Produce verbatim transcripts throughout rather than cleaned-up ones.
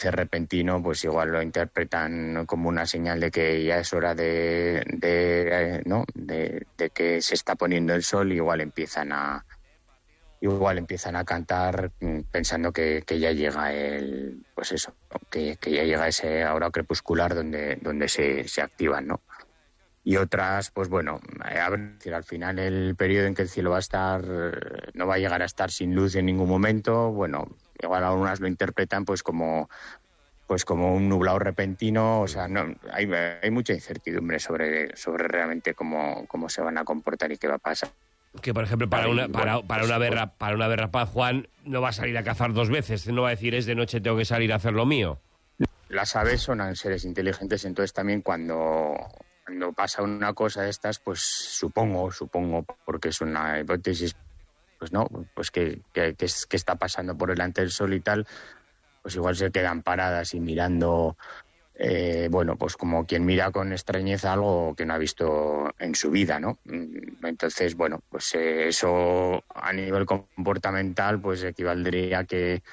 repentino, pues igual lo interpretan como una señal de que ya es hora de, de ¿no? De, de que se está poniendo el sol, y igual empiezan a igual empiezan a cantar pensando que, que ya llega el pues eso, que, que ya llega ese hora crepuscular donde donde se, se activan, ¿no? Y otras, pues bueno, a ver, al final el periodo en que el cielo va a estar, no va a llegar a estar sin luz en ningún momento. Bueno, igual algunas lo interpretan pues como pues como un nublado repentino. O sea, no hay, hay mucha incertidumbre sobre sobre realmente cómo cómo se van a comportar y qué va a pasar. Que, por ejemplo, para una para, para una berra, para una berrapaz, Juan no va a salir a cazar dos veces, no va a decir es de noche, tengo que salir a hacer lo mío. Las aves son seres inteligentes, entonces también cuando cuando pasa una cosa de estas, pues supongo, supongo, porque es una hipótesis, pues no, pues que, que, que, es, que está pasando por delante del sol y tal, pues igual se quedan paradas y mirando, eh, bueno, pues como quien mira con extrañeza algo que no ha visto en su vida, ¿no? Entonces, bueno, pues eh, eso a nivel comportamental, pues equivaldría a que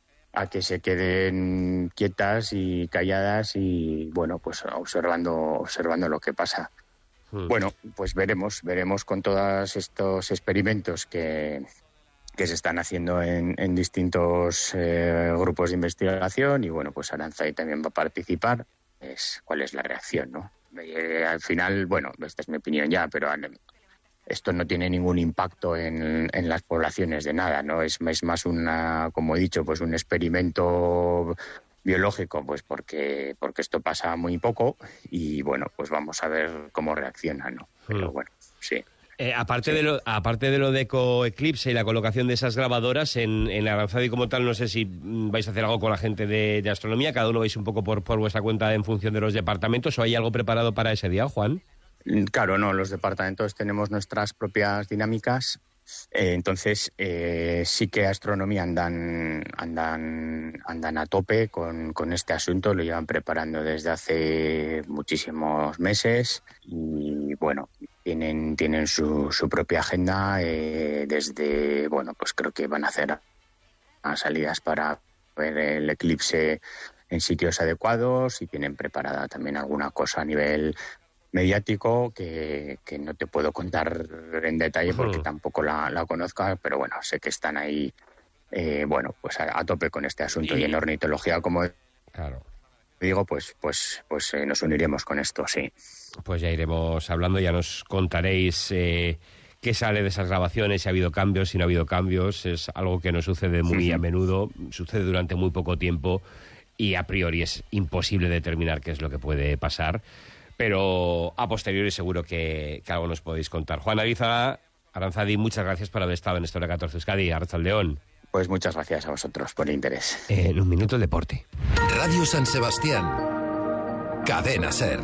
a que se queden quietas y calladas y, bueno, pues observando observando lo que pasa. Hmm. Bueno, pues veremos, veremos con todos estos experimentos que, que se están haciendo en, en distintos eh, grupos de investigación, y, bueno, pues Aranzadi también va a participar. Es, ¿cuál es la reacción, no? Eh, al final, bueno, esta es mi opinión ya, pero esto no tiene ningún impacto en, en las poblaciones de nada, ¿no? Es, es más una, como he dicho, pues un experimento biológico, pues porque porque esto pasa muy poco, y, bueno, pues vamos a ver cómo reacciona, ¿no? Pero bueno, sí. Eh, aparte, sí. de lo, aparte de lo de Eco Eclipse y la colocación de esas grabadoras, en, en Aranzadi como tal, no sé si vais a hacer algo con la gente de, de astronomía, cada uno vais un poco por, por vuestra cuenta en función de los departamentos, ¿o hay algo preparado para ese día, Juan? Claro, no, los departamentos tenemos nuestras propias dinámicas, eh, entonces eh, sí que astronomía andan andan andan a tope con, con este asunto, lo llevan preparando desde hace muchísimos meses, y, bueno, tienen tienen su, su propia agenda, eh, desde, bueno, pues creo que van a hacer salidas para ver el eclipse en sitios adecuados, y tienen preparada también alguna cosa a nivel mediático que, que no te puedo contar en detalle porque uh-huh. tampoco la, la conozco, pero bueno, sé que están ahí, eh, bueno, pues a, a tope con este asunto. Y, y en ornitología, como claro. digo, pues pues pues eh, nos uniremos con esto, sí. Pues ya iremos hablando, ya nos contaréis eh, qué sale de esas grabaciones, si ha habido cambios, si no ha habido cambios. Es algo que no sucede muy uh-huh. a menudo, sucede durante muy poco tiempo, y a priori es imposible determinar qué es lo que puede pasar. Pero a posteriori seguro que, que algo nos podéis contar. Juan Ariza, Aranzadi, muchas gracias por haber estado en Historia catorce Euskadi. Arratsaldeon. Pues muchas gracias a vosotros por el interés. Eh, en un minuto el deporte. Radio San Sebastián. Cadena SER.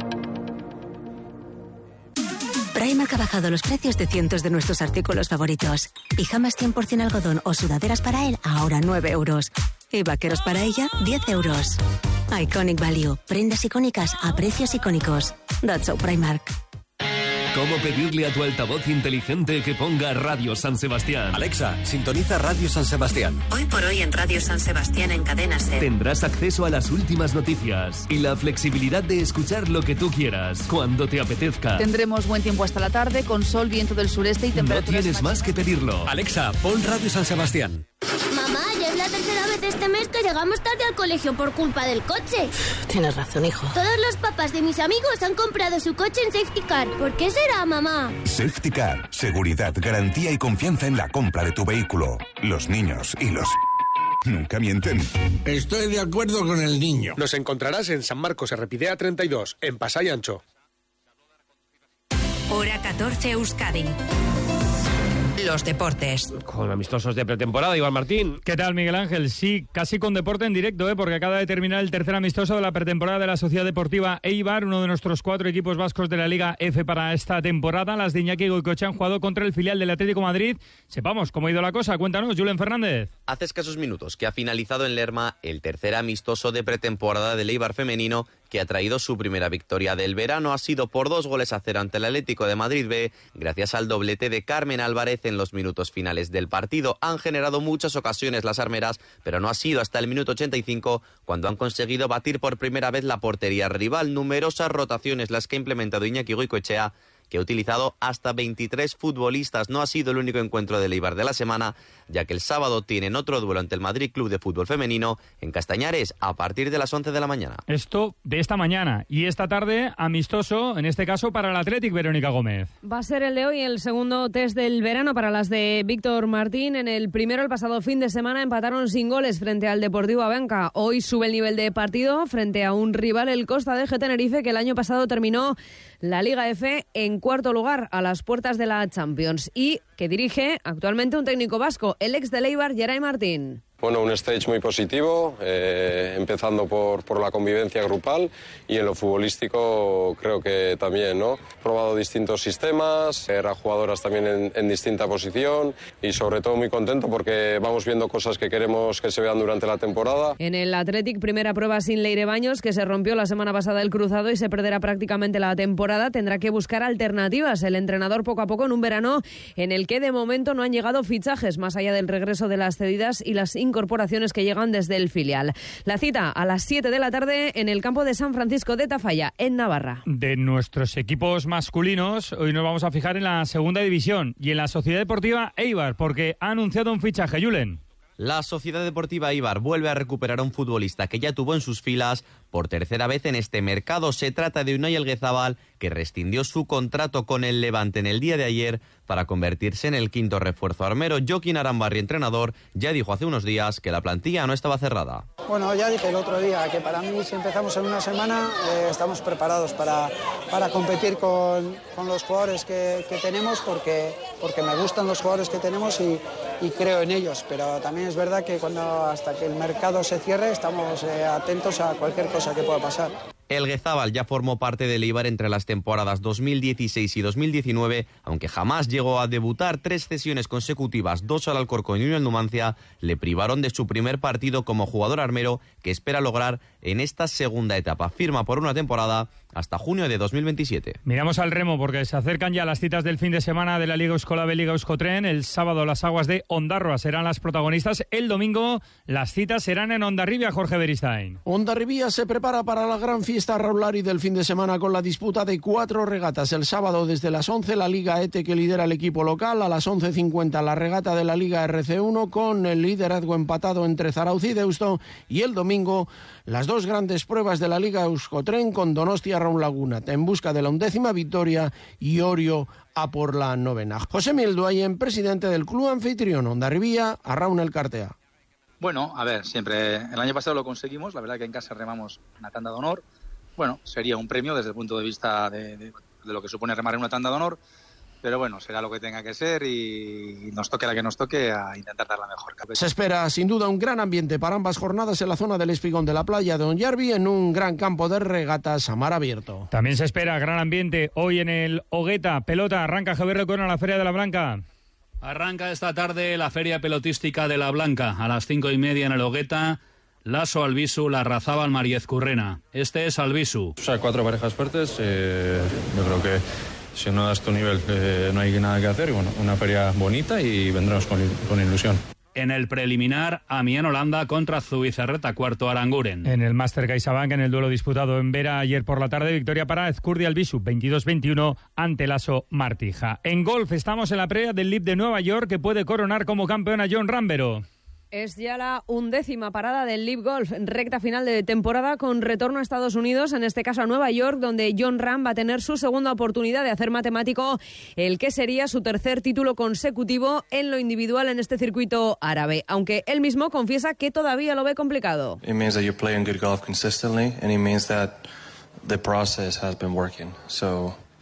Primark ha bajado los precios de cientos de nuestros artículos favoritos. Pijamas cien por ciento algodón o sudaderas para él, ahora nueve euros. Y vaqueros para ella, diez euros. Iconic Value. Prendas icónicas a precios icónicos. That's so Primark. ¿Cómo pedirle a tu altavoz inteligente que ponga Radio San Sebastián? Alexa, sintoniza Radio San Sebastián. Hoy por hoy en Radio San Sebastián en Cadena SER. Tendrás acceso a las últimas noticias y la flexibilidad de escuchar lo que tú quieras, cuando te apetezca. Tendremos buen tiempo hasta la tarde, con sol, viento del sureste y temperaturas... No tienes más que pedirlo. Alexa, pon Radio San Sebastián. Mamá, ya es la tercera vez este mes que llegamos tarde al colegio por culpa del coche. Tienes razón, hijo. Todos los papás de mis amigos han comprado su coche en Safety Car. ¿Por qué será, mamá? Safety Car. Seguridad, garantía y confianza en la compra de tu vehículo. Los niños y los... nunca mienten. Estoy de acuerdo con el niño. Nos encontrarás en San Marcos Errepidea treinta y dos, en Pasai Ancho. Hora catorce Euskadi. Los deportes. Con amistosos de pretemporada, Iván Martín. ¿Qué tal, Miguel Ángel? Sí, casi con deporte en directo, ¿eh? Porque acaba de terminar el tercer amistoso de la pretemporada de la Sociedad Deportiva Eibar, uno de nuestros cuatro equipos vascos de la Liga F para esta temporada. Las de Iñaki Goicoechea han jugado contra el filial del Atlético de Madrid. Sepamos cómo ha ido la cosa. Cuéntanos, Julen Fernández. Hace escasos minutos que ha finalizado en Lerma el tercer amistoso de pretemporada del Eibar femenino, que ha traído su primera victoria del verano. Ha sido por dos goles a cero ante el Atlético de Madrid B, gracias al doblete de Carmen Álvarez en los minutos finales del partido. Han generado muchas ocasiones las armeras, pero no ha sido hasta el minuto ochenta y cinco cuando han conseguido batir por primera vez la portería rival. Numerosas rotaciones las que ha implementado Iñaki Goicoechea, que ha utilizado hasta veintitrés futbolistas. No ha sido el único encuentro del Eibar de la semana, ya que el sábado tienen otro duelo ante el Madrid Club de Fútbol Femenino en Castañares a partir de las once de la mañana. Esto de esta mañana. Y esta tarde, amistoso, en este caso para el Athletic, Verónica Gómez. Va a ser el de hoy el segundo test del verano para las de Víctor Martín. En el primero, el pasado fin de semana, empataron sin goles frente al Deportivo Abanca. Hoy sube el nivel de partido frente a un rival, el Costa de G Tenerife, que el año pasado terminó la Liga F en cuarto lugar, a las puertas de la Champions, y que dirige actualmente un técnico vasco, el ex del Eibar, Geray Martín. Bueno, un stage muy positivo, eh, empezando por, por la convivencia grupal y en lo futbolístico creo que también, ¿no? He probado distintos sistemas, eran jugadoras también en, en distinta posición y sobre todo muy contento porque vamos viendo cosas que queremos que se vean durante la temporada. En el Athletic, primera prueba sin Leire Baños, que se rompió la semana pasada el cruzado y se perderá prácticamente la temporada. Tendrá que buscar alternativas el entrenador poco a poco en un verano en el que de momento no han llegado fichajes, más allá del regreso de las cedidas y las incorporaciones que llegan desde el filial. La cita a las siete de la tarde en el campo de San Francisco de Tafalla, en Navarra. De nuestros equipos masculinos, hoy nos vamos a fijar en la segunda división y en la Sociedad Deportiva Eibar, porque ha anunciado un fichaje, Julen. La Sociedad Deportiva Eibar vuelve a recuperar a un futbolista que ya tuvo en sus filas por tercera vez en este mercado. Se trata de Unai Elguezabal, que rescindió su contrato con el Levante en el día de ayer para convertirse en el quinto refuerzo armero. Joaquín Arambarri, entrenador, ya dijo hace unos días que la plantilla no estaba cerrada. Bueno, ya dije el otro día que para mí, si empezamos en una semana, eh, estamos preparados para, para competir con, con los jugadores que, que tenemos, porque, porque me gustan los jugadores que tenemos y, y creo en ellos. Pero también es verdad que cuando hasta que el mercado se cierre estamos eh, atentos a cualquier cosa que pueda pasar. Elguezabal ya formó parte del Eibar entre las temporadas dos mil dieciséis y dos mil diecinueve, aunque jamás llegó a debutar. Tres cesiones consecutivas, dos al Alcorcón y uno al Numancia, le privaron de su primer partido como jugador armero, que espera lograr en esta segunda etapa. Firma por una temporada hasta junio de dos mil veintisiete. Miramos al remo porque se acercan ya las citas del fin de semana de la Liga Euskolabel, Liga Euskotren. El sábado las aguas de Ondarroa serán las protagonistas. El domingo las citas serán en Hondarribia, Jorge Beristain. Hondarribia se prepara para la gran fiesta Raulari del fin de semana con la disputa de cuatro regatas. El sábado desde las once la Liga E T E, que lidera el equipo local. A las once cincuenta la regata de la Liga R C uno con el liderazgo empatado entre Zarauz y Deusto. Y el domingo las dos grandes pruebas de la Liga Euskotren con Donostia Raun Laguna en busca de la undécima victoria y Orio a por la novena. José Milduayen, presidente del club anfitrión Hondarribia, a Raun Elkartea. Bueno, a ver, siempre el año pasado lo conseguimos, la verdad que en casa remamos una tanda de honor. Bueno, sería un premio desde el punto de vista de, de, de lo que supone remar en una tanda de honor, pero bueno, será lo que tenga que ser y nos toque la que nos toque a intentar dar la mejor. Se espera sin duda un gran ambiente para ambas jornadas en la zona del Espigón de la playa de Onyarbi, en un gran campo de regatas a mar abierto. También se espera gran ambiente hoy en el Hogueta. Pelota, arranca Javier Recuerdo a la Feria de la Blanca. Arranca esta tarde la Feria Pelotística de la Blanca a las cinco y media en el Hogueta. Lasso Albisu, Larrazábal, Mariez Currena. Este es Albisu. O sea, cuatro parejas fuertes. Eh, yo creo que si no das tu nivel eh, no hay nada que hacer. Y bueno, una feria bonita y vendremos con, con ilusión. En el preliminar, Amiens Holanda contra Zubizarreta, cuarto Aranguren. En el Master CaixaBank, en el duelo disputado en Vera ayer por la tarde, victoria para Ezcurdi Albisu, veintidós veintiuno ante Lasso Martija. En golf estamos en la previa del L I B de Nueva York, que puede coronar como campeón a John Rambero. Es ya la undécima parada del L I B Golf, recta final de temporada con retorno a Estados Unidos, en este caso a Nueva York, donde John Ram va a tener su segunda oportunidad de hacer matemático el que sería su tercer título consecutivo en lo individual en este circuito árabe, aunque él mismo confiesa que todavía lo ve complicado. It means that you're playing good golf consistently and it means that the process has been working. So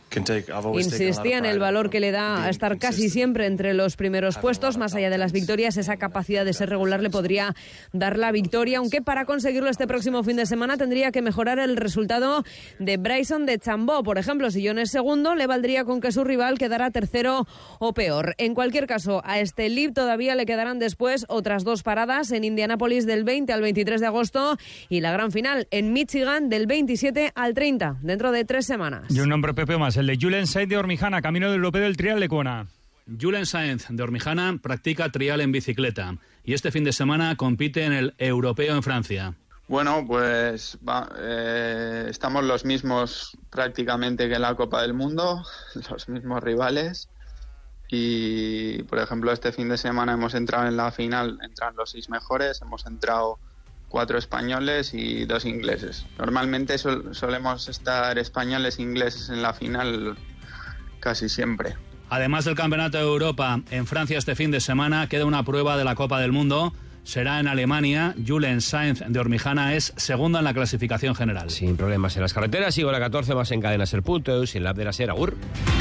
Insistía en el valor que le da a estar casi siempre entre los primeros puestos. Más allá de las victorias, esa capacidad de ser regular le podría dar la victoria, aunque para conseguirlo este próximo fin de semana tendría que mejorar el resultado de Bryson de Chambó. Por ejemplo, si John es segundo, le valdría con que su rival quedara tercero o peor. En cualquier caso, a este Liv todavía le quedarán después otras dos paradas en Indianápolis del veinte al veintitrés de agosto y la gran final en Michigan del veintisiete al treinta, dentro de tres semanas. Y un nombre, Pepe, más, el de Julen Sainz de Ormijana, camino del europeo del trial de Kona. Julen Sainz de Ormijana practica trial en bicicleta y este fin de semana compite en el europeo en Francia. Bueno, pues va, eh, estamos los mismos prácticamente que en la Copa del Mundo, los mismos rivales. Y, por ejemplo, este fin de semana hemos entrado en la final, entran los seis mejores, hemos entrado cuatro españoles y dos ingleses. Normalmente sol, solemos estar españoles e ingleses en la final casi siempre. Además del Campeonato de Europa en Francia este fin de semana, queda una prueba de la Copa del Mundo. Será en Alemania. Julen Sainz de Ormijana es segundo en la clasificación general. Sin problemas en las carreteras, sigo la catorce más en Cadena Ser Puntos y en la app de la Ser. Agur.